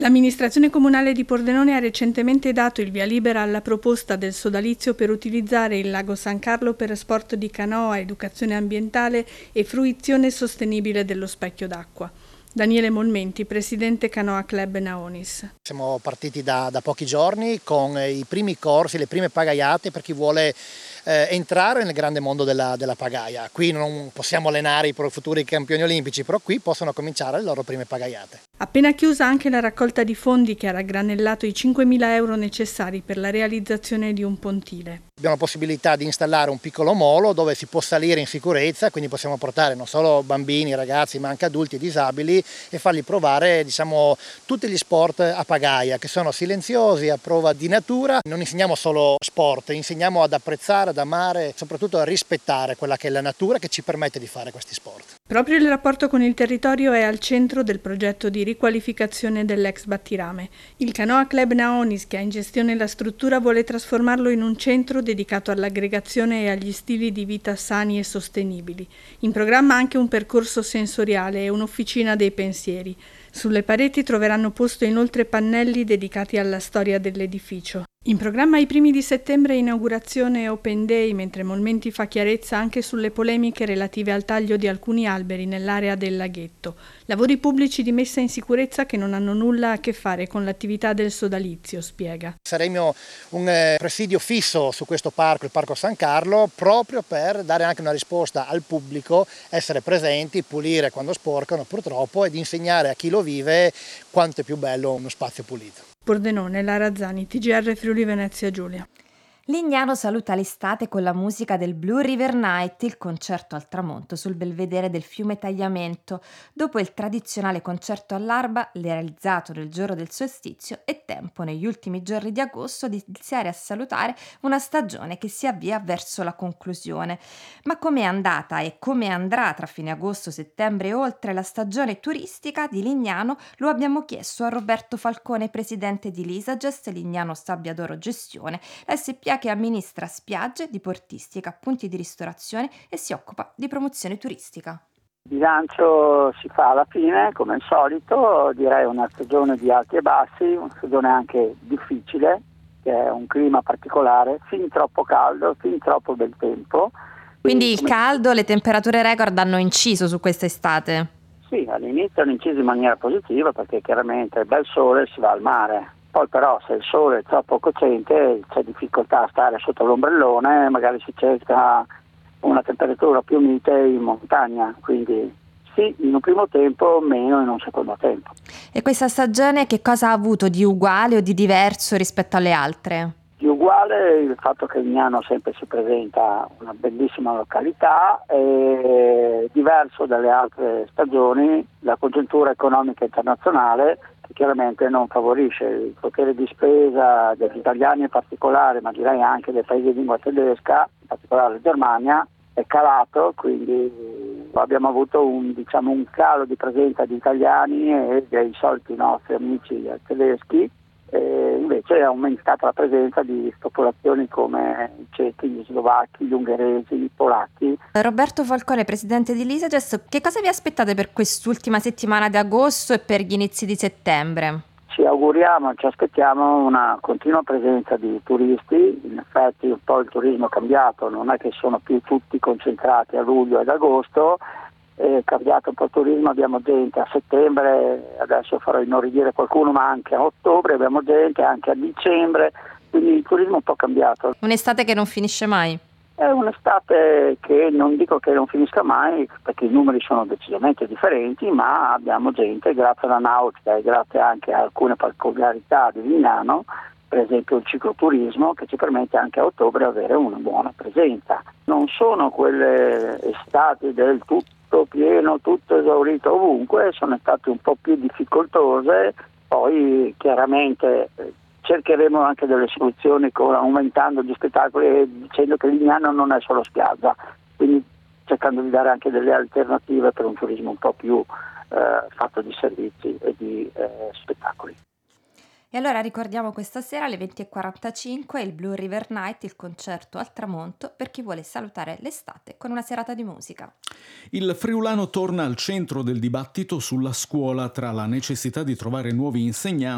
L'amministrazione comunale di Pordenone ha recentemente dato il via libera alla proposta del sodalizio per utilizzare il lago San Carlo per sport di canoa, educazione ambientale e fruizione sostenibile dello specchio d'acqua. Daniele Molmenti, presidente Canoa Club Naonis. Siamo partiti da pochi giorni con i primi corsi, le prime pagaiate per chi vuole entrare nel grande mondo della pagaia. Qui non possiamo allenare i futuri campioni olimpici, però qui possono cominciare le loro prime pagaiate. Appena chiusa anche la raccolta di fondi che ha raggranellato i 5.000 euro necessari per la realizzazione di un pontile. Abbiamo la possibilità di installare un piccolo molo dove si può salire in sicurezza, quindi possiamo portare non solo bambini, ragazzi, ma anche adulti e disabili e fargli provare tutti gli sport a pagaia che sono silenziosi, a prova di natura. Non insegniamo solo sport, insegniamo ad apprezzare, ad amare, soprattutto a rispettare quella che è la natura che ci permette di fare questi sport. Proprio il rapporto con il territorio è al centro del progetto di riqualificazione dell'ex Battirame. Il Canoa Club Naonis, che ha in gestione la struttura, vuole trasformarlo in un centro dedicato all'aggregazione e agli stili di vita sani e sostenibili. In programma anche un percorso sensoriale e un'officina dei pensieri. Sulle pareti troveranno posto inoltre pannelli dedicati alla storia dell'edificio. In programma ai primi di settembre inaugurazione Open Day, mentre Molmenti fa chiarezza anche sulle polemiche relative al taglio di alcuni alberi nell'area del laghetto. Lavori pubblici di messa in sicurezza che non hanno nulla a che fare con l'attività del sodalizio, spiega. Saremo un presidio fisso su questo parco, il Parco San Carlo, proprio per dare anche una risposta al pubblico, essere presenti, pulire quando sporcano purtroppo ed insegnare a chi lo vive quanto è più bello uno spazio pulito. Pordenone, Lara Zani, TGR Friuli Venezia Giulia. Lignano saluta l'estate con la musica del Blue River Night, il concerto al tramonto sul belvedere del fiume Tagliamento. Dopo il tradizionale concerto all'alba, realizzato nel giorno del solstizio, è tempo negli ultimi giorni di agosto di iniziare a salutare una stagione che si avvia verso la conclusione. Ma com'è andata e come andrà tra fine agosto, settembre e oltre la stagione turistica di Lignano lo abbiamo chiesto a Roberto Falcone, presidente di Lisagest, Lignano Sabbia d'Oro Gestione, SPA che amministra spiagge, diportistica, punti di ristorazione e si occupa di promozione turistica. Il bilancio si fa alla fine, come al solito, direi una stagione di alti e bassi, una stagione anche difficile, che è un clima particolare, fin troppo caldo, fin troppo bel tempo. Quindi il caldo, le temperature record hanno inciso su questa estate? Sì, all'inizio hanno inciso in maniera positiva perché chiaramente bel sole si va al mare. Poi però se il sole è troppo cocente c'è difficoltà a stare sotto l'ombrellone, magari si cerca una temperatura più mite in montagna, quindi sì, in un primo tempo, meno in un secondo tempo. E questa stagione che cosa ha avuto di uguale o di diverso rispetto alle altre? Di uguale il fatto che Lignano sempre si presenta una bellissima località, e diverso dalle altre stagioni la congiuntura economica internazionale che chiaramente non favorisce il potere di spesa degli italiani in particolare, ma direi anche dei paesi di lingua tedesca, in particolare la Germania, è calato, quindi abbiamo avuto un calo di presenza di italiani e dei soliti nostri amici tedeschi. Invece è aumentata la presenza di popolazioni come i cechi, gli slovacchi, gli ungheresi, i polacchi. Roberto Falcone, presidente di Lisagest, che cosa vi aspettate per quest'ultima settimana di agosto e per gli inizi di settembre? Ci auguriamo, ci aspettiamo una continua presenza di turisti. In effetti un po' il turismo è cambiato, non è che sono più tutti concentrati a luglio ed agosto. È cambiato un po' il turismo, abbiamo gente a settembre, adesso farò inorridire qualcuno, ma anche a ottobre abbiamo gente, anche a dicembre, quindi il turismo è un po' cambiato. Un'estate che non finisce mai? È un'estate che non dico che non finisca mai, perché i numeri sono decisamente differenti, ma abbiamo gente, grazie alla nautica e grazie anche a alcune particolarità di Lignano, per esempio il cicloturismo, che ci permette anche a ottobre avere una buona presenza. Non sono quelle estati del tutto pieno, tutto esaurito ovunque, sono state un po' più difficoltose, poi chiaramente cercheremo anche delle soluzioni aumentando gli spettacoli e dicendo che Lignano non è solo spiaggia, quindi cercando di dare anche delle alternative per un turismo un po' più fatto di servizi e di spettacoli. E allora ricordiamo questa sera alle 20:45 il Blue River Night, il concerto al tramonto per chi vuole salutare l'estate con una serata di musica. Il friulano torna al centro del dibattito sulla scuola tra la necessità di trovare nuovi insegnanti